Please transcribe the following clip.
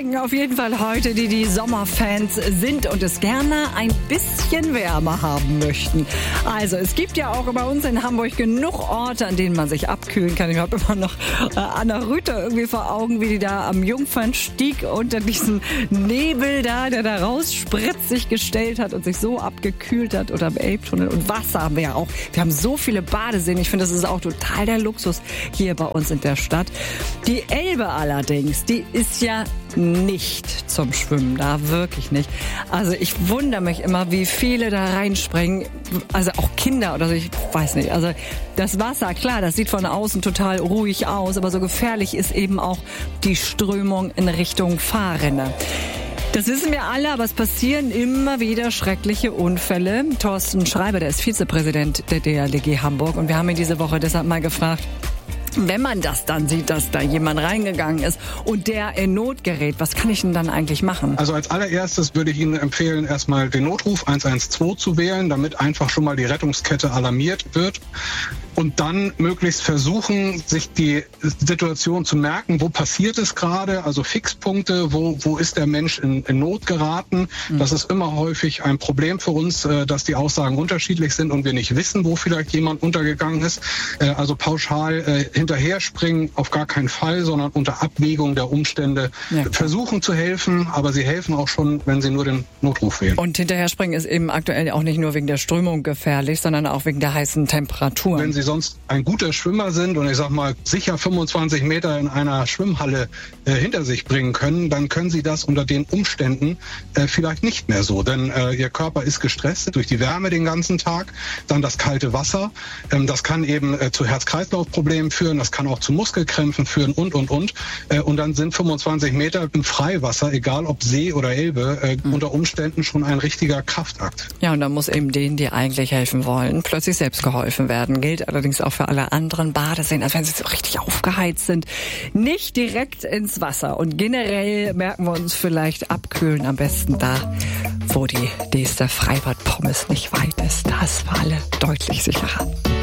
diejenigen auf jeden Fall heute, die Sommerfans sind und es gerne ein bisschen wärmer haben möchten. Also es gibt ja auch bei uns in Hamburg genug Orte, an denen man sich abkühlen kann. Ich habe immer noch Anna Rüther irgendwie vor Augen, wie die da am Jungfernstieg unter diesem Nebel da, der da rausspritzt, sich gestellt hat und sich so abgekühlt hat, oder am Elbtunnel. Und Wasser haben wir ja auch. Wir haben so viele Badeseen. Ich finde, das ist auch total der Luxus hier bei uns in der Stadt. Die Elbe allerdings, die ist ja nicht zum Schwimmen da, wirklich nicht. Also ich wundere mich immer, wie viele da reinspringen, also auch Kinder oder so, ich weiß nicht. Also das Wasser, klar, das sieht von außen total ruhig aus, aber so gefährlich ist eben auch die Strömung in Richtung Fahrrinne. Das wissen wir alle, aber es passieren immer wieder schreckliche Unfälle. Thorsten Schreiber, der ist Vizepräsident der DLRG Hamburg, und wir haben ihn diese Woche deshalb mal gefragt, wenn man das dann sieht, dass da jemand reingegangen ist und der in Not gerät, was kann ich denn dann eigentlich machen? Also als allererstes würde ich Ihnen empfehlen, erstmal den Notruf 112 zu wählen, damit einfach schon mal die Rettungskette alarmiert wird. Und dann möglichst versuchen, sich die Situation zu merken, wo passiert es gerade, also Fixpunkte, wo ist der Mensch in Not geraten. Das ist immer häufig ein Problem für uns, dass die Aussagen unterschiedlich sind und wir nicht wissen, wo vielleicht jemand untergegangen ist. Also pauschal hinterher springen auf gar keinen Fall, sondern unter Abwägung der Umstände versuchen zu helfen, aber sie helfen auch schon, wenn sie nur den Notruf wählen. Und hinterher springen ist eben aktuell auch nicht nur wegen der Strömung gefährlich, sondern auch wegen der heißen Temperaturen. Wenn Sie sonst ein guter Schwimmer sind und ich sag mal sicher 25 Meter in einer Schwimmhalle hinter sich bringen können, dann können Sie das unter den Umständen vielleicht nicht mehr so. Denn Ihr Körper ist gestresst durch die Wärme den ganzen Tag, dann das kalte Wasser. Das kann eben zu Herz-Kreislauf-Problemen führen, das kann auch zu Muskelkrämpfen führen und. Und dann sind 25 Meter im Freiwasser, egal ob See oder Elbe, unter Umständen schon ein richtiger Kraftakt. Ja, und da muss eben denen, die eigentlich helfen wollen, plötzlich selbst geholfen werden. Gilt allerdings auch für alle anderen Badeseen, also wenn sie so richtig aufgeheizt sind, nicht direkt ins Wasser. Und generell merken wir uns vielleicht abkühlen am besten da, wo die nächste Freibad-Pommes nicht weit ist. Da ist für alle deutlich sicherer.